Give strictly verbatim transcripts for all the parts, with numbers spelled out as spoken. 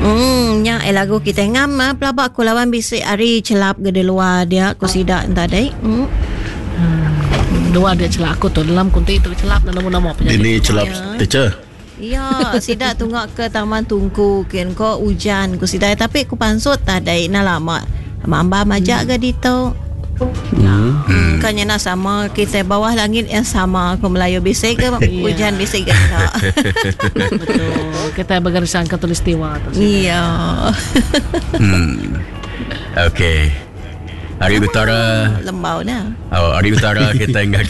Hmm, nya eh lagu kita ngam ah pelabak aku lawan bisik hari celap gede luar dia aku sidak entah dai. Hmm. Dua dia celak aku tu dalam kunti itu celap dalam nama apa Ini celap teacher. Ya, sidak tunggak ke Taman Tungku ken ko hujan ku sidak tapi ku pansut tak dai na lama. Mamba majak ke dito. Hmm. Hmm. Kan nak sama kita bawah langit yang sama aku Melayu bisik ke hujan bisik ke tak. Betul. Kita bergarisan khatulistiwa tu. Iya. Hmm. Okey. Hari Utara lembau dah. Oh, Hari Utara kita enggak.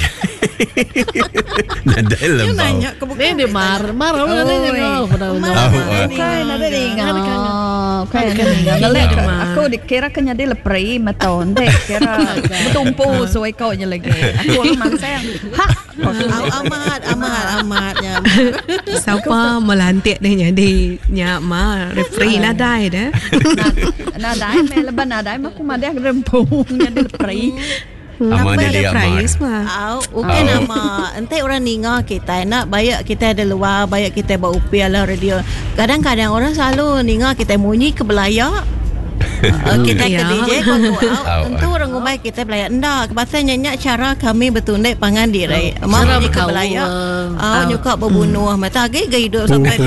Nada lembau. Dia dia mar mar apa nanya kau. Kan ada dengar. Kan dengar. Aku dikira kena dia lepri maton dek kira bertumpu suai kau nya lagi. Aku memang sayang. Ha. Amat amat amatnya. Siapa melantik dia jadi nya ma refri nadai dah. Nadai me leban nadai aku madah rempung nya dia lepri. Ama dia dia price mah. Au, okay nama. Ente orang ninga kita nak banyak kita ada luar, banyak kita bawa upia lah radio. Kadang-kadang orang selalu ninga kita munyi ke Belaya. Uh, kita ke D J kau tentu orang rumah kita Belaya ndak bahasa nyanyi cara kami betundai pangan diri mau pergi ke Belaya ah nyuka berbunuh mata gai gai hidup sampai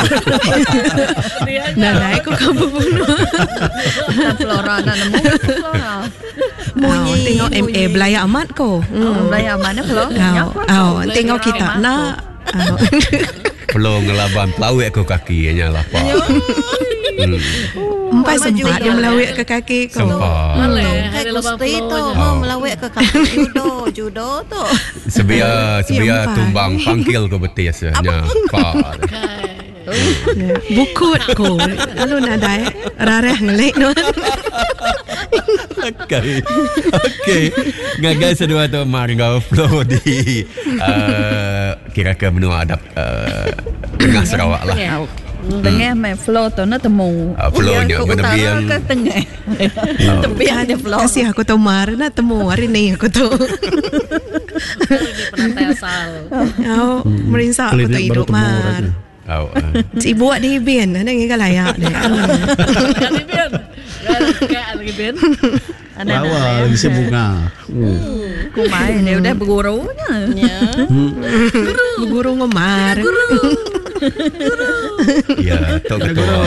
nah naik kau kamu bunuh flora nak nemu flora munyi tengok M A Belaya amat ko Belaya mana flora oh tengok kita nak belum ngelaban pelawik ke kaki hanya lapar. Empat sempat dia melawik ke kaki kau. Sempat. Kayak Gusti tu mau melawik ke kaki judo, judo tu. Sebia sebia tumbang pangkil ke betis hanya. Pak. Bukut ko. Lalu nak dah rarah ngelik tu. Okey. Okey. Ngagai sedua tu marga flow di kira-kira menua adap tengah Sarawak lah. Tengah main flow tu nak temu. Flownya mana biang ke tengah. Tepi ada flow. Kasih aku tu mar nak temu hari ni aku tu. Penantai asal. Oh, merinsak aku tu hidup mar. Oh, si buat di bin, ada yang layak dia. Di bin. Kayak lagi bin. Bawa bisa bunga. Ku main dia udah bergurunya. Ya. Berguru ngomar. Ya, tok ketua.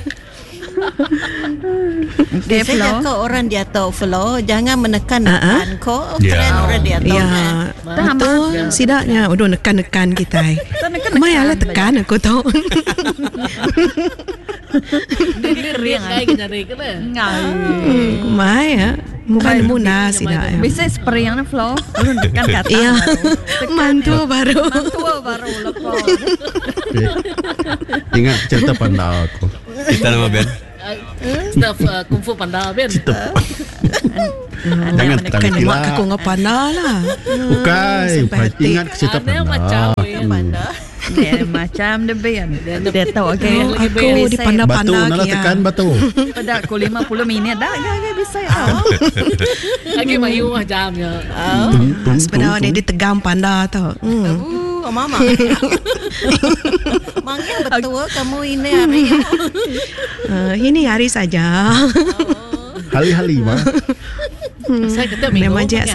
Dia flow. Kau orang dia tahu flow, jangan menekan-nekan kau. Keren orang dia tahu. Ya, betul. Sidaknya, udah nekan-nekan kita. Maya lah tekan aku tahu. Dia riang kayak gini kan? Maya, bukan muna sidak. Bisa seperti yang flow, tekan kata. Iya, mantu baru. Mantu baru lepas. Ingat cerita pandal aku. Kita nama Ben. Staff kungfu pandal Ben. Jangan tekan mak aku ngapana lah. Bukan, ingat cerita pandal. Macam pandal. Dia macam dia Ben. Dia tahu okey. Aku di pandang-pandang batu nak tekan batu. Pada aku lima puluh minit dah agak bisa ya. Lagi mayu jamnya. Sebenarnya dia ditegam panda tu. Oh mama. Manggil betul kamu ini hari. Uh, ini hari saja. Hari-hari mah. Saya kata minggu. Memang je.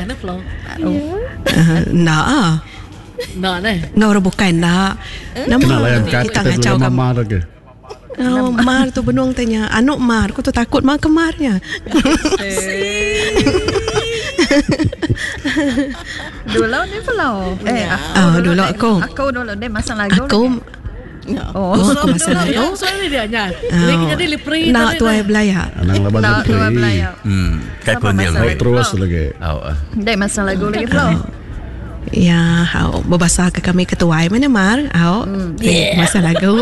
Nak. Nak ni. Nak orang bukan nak. Kena layan kat kita dulu mama lagi. Oh, mar tu benuang tanya. Anuk mar, aku tu takut mar kemarnya. Dulu ni flow. Eh, oh, dulu aku. Aku dulu dia masang lagu. Aku Oh, aku masang lagu. Soalnya dia nyanyi. Lagi jadi lipri. Nak tuai Belaya. Anang laban Nak tuai Belaya. Hmm, kayak kunyang. Terus lagi. Oh. Dia masang lagu lagi flow. Ya, au berbahasa ke kami ketuai mana mar, au Yeah. masa lagu.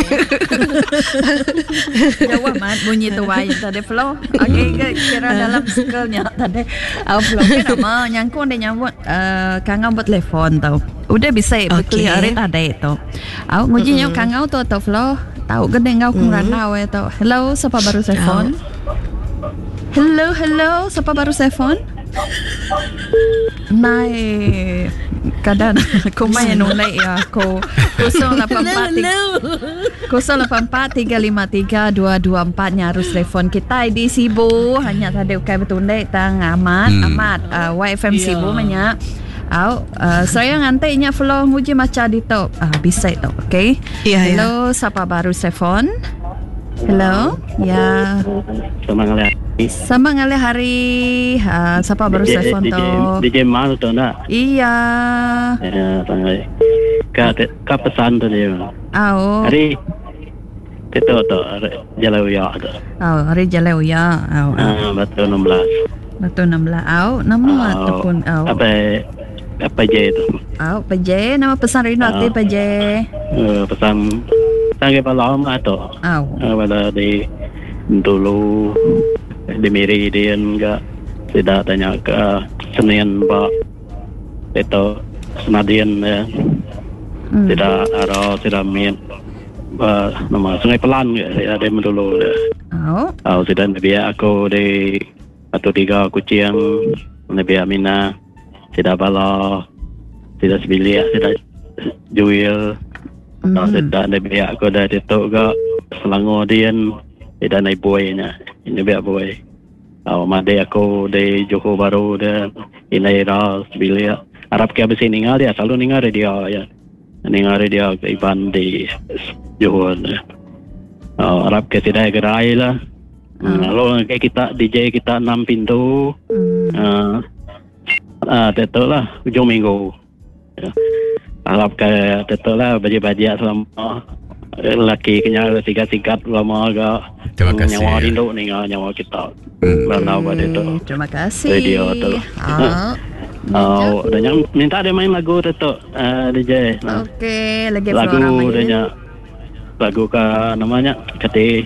Jawab mat bunyi tuai tadi flow. Okey, kira dalam skill-nya tadi. Au flow kan nama nyangkut dia nyambut kangau buat telefon tau. Udah bisa berclear tadi tu. Au ngujinya kangau tu tu flow. Tahu gede ngau kurang tahu tu. Hello, siapa baru telefon? Hello, hello, siapa baru telefon? Nai kadang aku main nolak ya aku kosong lapan empat kosong lapan empat tiga lima tiga dua dua empat nya harus telefon kita di Sibu hanya tadi ukai bertundai tang amat hmm. amat uh, Y F M yeah. Sibu banyak. Au, uh, saya ngantiknya flow nguji macam di tu. Ah, bisa tu, okay? Yeah, Hello, yeah. siapa baru telefon? Hello, ya. Selamat hari. Selamat hari hari. Uh, siapa baru telefon tu? D J Mal tu nak? Iya. Ya, panggil. Kak, kak pesan tu dia. Au. Hari. Itu tu, Jalan Uya tu. Au, hari Jalan Uya. Au. Ah, betul enam belas. Betul enam belas. Au, nama ataupun au. Apa? Apa je tu? Au, P J. Nama pesan Rino Ati P J. Uh, pesan. Sangat malam lah tu. Au. Pada di dulu di Meridian enggak tidak tanya ke Senin Pak itu Senadian ya. Hmm. Tidak ada tidak min uh, nama Sungai Pelan ya ada dulu ya. Au. Au sudah biar aku di atau tiga kucing biar mina tidak bala tidak sebilik tidak jual. Tak sedap dia biar aku dah dituk ke Selangor dia tidak naik boynya ini biar boy. Oh, made aku di Johor Bahru dia ini ras bilik Arab ke habis ningal dia selalu ningal dia ya ningal dia ke Iban di Johor. Oh, Arab ke tidak gerai lah. Lalu kayak kita D J kita enam pintu. Ah, ah, betul lah hujung minggu. Harap ke betul lah baju-baju selama lelaki kenyal sikat-sikat lama agak nyawa rindu ni nyawa kita berenau pada itu. Terima kasih. Radio tu. Oh, dan yang minta dia main lagu tu uh, D J. Okey, lagi lagu dia lagu ke namanya kati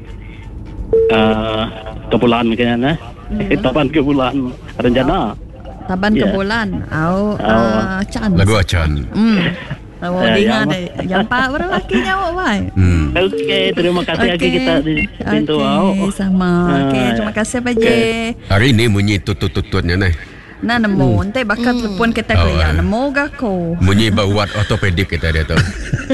uh, kebulan kayaknya. Hmm. Taban kebulan rencana. Taban yeah. Kebulan. Au, oh, uh, Chan. Lagu Acan. Hmm. Oh, uh, dengar deh. Yang pak berlaki nyawa wai. Hmm. Okey, terima kasih lagi okay. Kita di pintu okay, sama. Okey, terima kasih Pak J. Hari ini bunyi tutut-tututnya nih. Nah, nemu ente bakat telepon kita oh, kelihatan nemu gak kau? Bunyi buat ortopedik kita dia tu.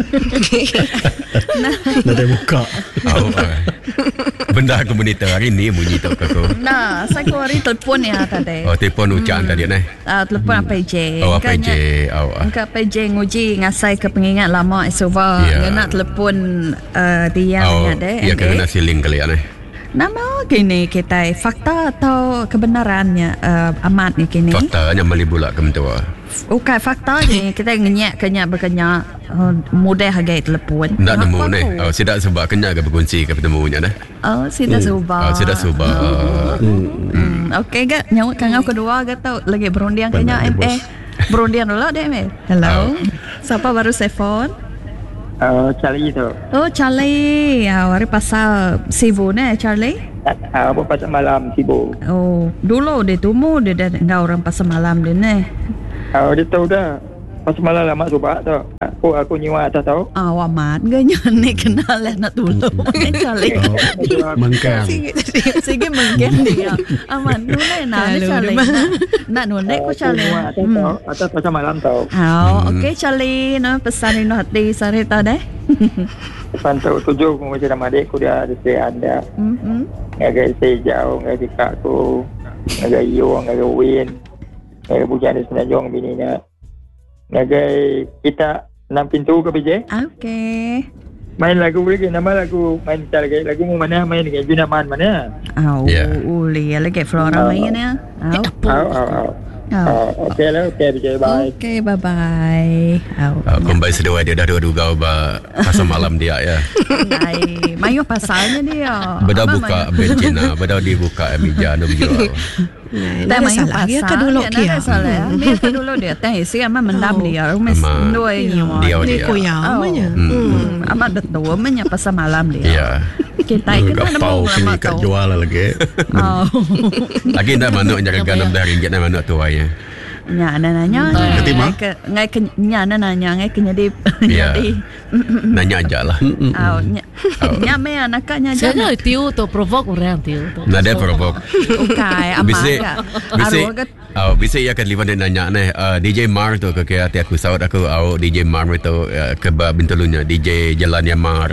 Nah, ada buka. Oh, benda aku bunyi tu hari ini bunyi tu aku. Nah, saya kau hari telepon ya tadi. Oh, telepon ucapan tadi nih. Ah, telepon apa J? Oh, apa J? Oh, engkau P J nguji ngasai ke pengingat lama esova. Dia nak telepon dia punya deh. Ya, kena siling kali ya nih. Nama kini kita fakta atau kebenarannya uh, amat ni kini? Fakta hanya melibulak kementua. Okey, fakta ni kita ngenyak kenyak berkenyak uh, mudah hargai telepon. Tak nemu ni. Oh, sidak sebab kenyak ke berkunci ke bertemunya dah. Oh, sidak subah. Oh, sidak subah. Hmm. hmm. Okey gak nyawut kangau kedua gak tahu lagi berundian kenyak M A. Berundian dulu deh M A. Hello. Siapa baru telefon? Uh, Charlie tu. Oh, Charlie. Ya, hari pasal sibuk ni, Charlie? Uh, apa pasal malam sibuk. Oh, dulu dia tumu dia dah enggak orang pasal malam dia ni. Uh, dia tahu dah. Pasal malam lama subak tu. Aku aku nyewa atas tahu. Ah, wamat ganya ni kenal lah nak dulu. Charlie. Mengkam. Sige mengkam dia. Aman dulu nak Charlie. Nak nolak ko Charlie. Hmm. Atas pasal malam tahu. Oh, okey Charlie. No pesan ini hati sari tahu deh. Pantau tujuh aku macam adik aku dia ada saya anda. Hmm. Agak saya jauh agak dekat aku. Agak iyo agak win. Agak bukan ada senajong bininya. Nagai kita enam pintu ke B J? Okey. Main lagu lagi, nama lagu main kita lagi. Lagu mu mana main lagi? Junaman mana? Oh, yeah. Uli lagi Flora uh, main ya. Oh, oh, oh. Oh, okey lah, okey B J, bye. Okey, bye bye. Oh, uh, kembali sedua dia dah dua-dua ba pasal malam dia ya. Dai, mayu pasalnya dia. Beda buka bencina, beda dibuka meja nom jual. Nah, tak masalah dia ke dulu kia. Tak salah. Dia ke dulu dia teh si ama mendam dia. Mes dua nyawa. Dia koya namanya. Hmm. Ama betul menya pasal malam dia. Ya. Kita kena mau lama kat jual lagi. Oh. Lagi dah manuk jaga enam dah ringgit dah manuk tu ayah. Nya nanya ngai ke ngai ke nya nanya ngai ke jadi jadi nanya aja lah. Oh nya nya me anaknya aja. Saya tiu tu provoke orang tiu tu. Nada provoke. Okay, ama. Bisik. Bisik. Oh, bisa ia akan libat dan nanya nih uh, D J Mar tu ke kaya aku saud aku au D J Mar itu uh, ke Bintulunya D J Jalannya Mar.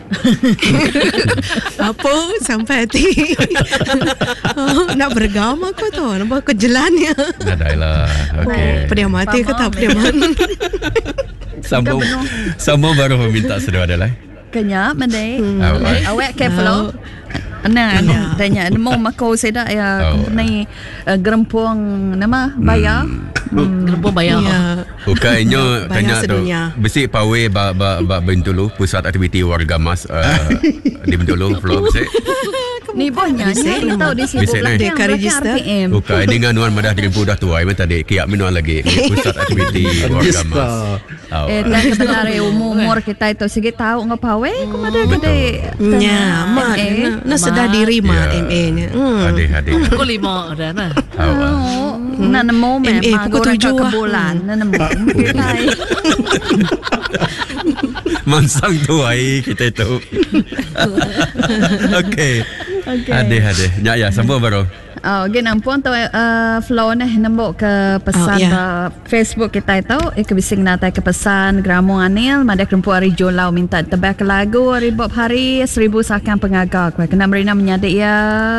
Apa sampai hati oh, nak bergama aku tu nampak ke jalannya. Adailah. Okey. Pediam mati ke tak pediam mati. Sambung Sambung baru meminta sedua adalah Kenyap mendek Awak Awak careful Nah, nah, tanya mau makau seda ya Oh. ni uh, gerempung nama bayar. Hmm. Gerempung bayar. Ya. Ukainya tanya tu sedunia. besi pawe ba ba ba Bintulu pusat aktiviti warga mas uh, di Bintulu flow besi. Ni bonya ni tahu di situ Bisik ni. belakang Deka register. R P M. Ukai dengan nuan madah dirimpu dah tua memang tadi kiak minuan lagi pusat aktiviti warga mas. Oh. Eh, kan kebenar umur kita itu sikit tahu ngapawe ku ada gede. Ya, mat. Nak sedar diri mat Ya. M A-nya. Hmm. Adik adik. Pukul lima dah nah. Awak. Oh, na nemo M A memang pukul orang tujuh ke lah. bulan na nemo kita. Mansang tu ai kita itu. Okey. Okey. Adik adik. Ya ya sambung baru. Oh, gin ampun tu uh, flow ni nembok ke Oh, pesan ya. uh, Facebook kita itu eh, ke bising natai ke pesan Gramo Anil Madek Rempu Ari Jolau minta tebak lagu Ari Bob Hari seribu sakan pengagak kena merina menyadik ya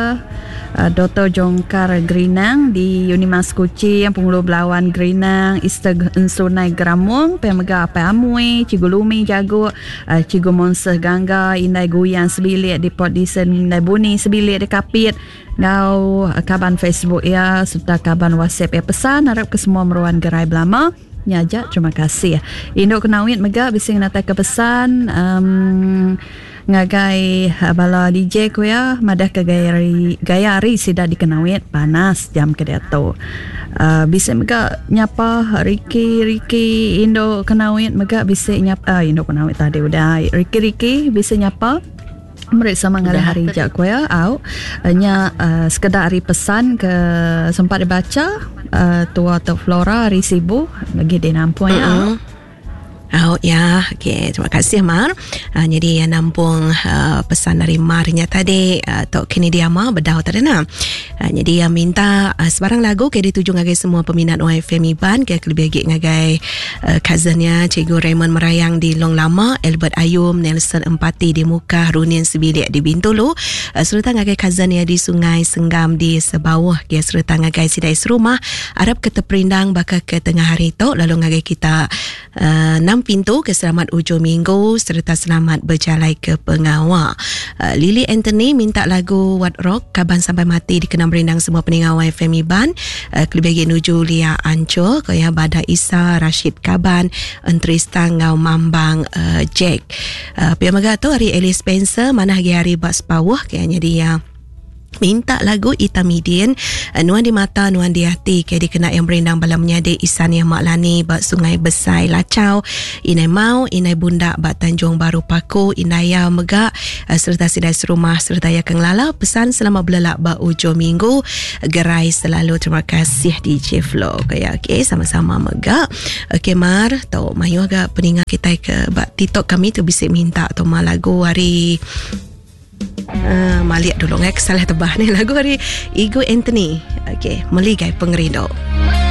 uh, Doktor Jongkar Grinang di Unimas Kuci yang pengulu Belawan Grinang Ista Unsunai Gramung pemega apa amui Cigu Lumi Jago uh, Cigu Monseh Gangga Indai Guyan sebilik di Port Disen Indai Buni sebilik di Kapit Ngau kaban Facebook ya serta kaban WhatsApp ya pesan harap ke semua meruan gerai belama nyajak terima kasih Indok kenawit mega bising natai ke pesan um, ngagai bala D J ku ya madah ke gaya hari, gaya hari sida dikenawit panas jam ke dato uh, bisa mega nyapa Riki Riki Indo kenawit mega bisa nyapa uh, Indo kenawit tadi udah Riki Riki bisa nyapa Merit sama ngalah hari jak ya au nya uh, sekedar hari pesan ke sempat dibaca uh, tua atau Flora hari sibuk lagi di nampung ya au. Oh ya, okay, terima kasih Mar. Uh, jadi yang nampung uh, pesan dari Marnya tadi uh, Tok kini dia mah bedau tadi nak. Uh, jadi yang minta uh, sebarang lagu ke dituju ngagai semua peminat O F M Iban ke lebih lagi ngagai uh, cousinnya Cikgu Raymond Merayang di Long Lama, Albert Ayum, Nelson Empati di Muka, Runian Sebilik di Bintulu, uh, serta ngagai cousinnya di Sungai Senggam di Sebawah, ke serta ngagai Sidai Serumah, Arab ke Teperindang bakal ke tengah hari tu lalu ngagai kita uh, enam pintu ke selamat ujung minggu serta selamat berjalai ke pengawal. Uh, Lily Anthony minta lagu What Rock kaban sampai mati dikenang berindang semua peninggal F M Iban. Uh, Kelibagi nuju Lia Ancur kaya Bada Isa Rashid Kaban Entristang Ngau Mambang uh, Jack. Uh, Pia Mega tu hari Ellie Spencer mana hari-hari bas pawah kayaknya dia minta lagu Itamidin uh, Nuan di mata Nuan di hati kaya dikena yang berindang balam menyade Isan yang maklani bak Sungai Besai Lacau Inai Mau Inai Bunda bak Tanjung Baru Paku Inaya Megak uh, serta Sidai Serumah serta Yakang Lala pesan selama belelak bak ujung minggu gerai selalu terima kasih D J Flo kaya okay, sama-sama Megak. Okay Mar tau mayu agak peningat kita ke bak TikTok kami tu bisa minta tu ma lagu hari Uh, maliak dulu ngai kesalah tebah ni lagu hari Ego Anthony. Okey, meligai pengerido.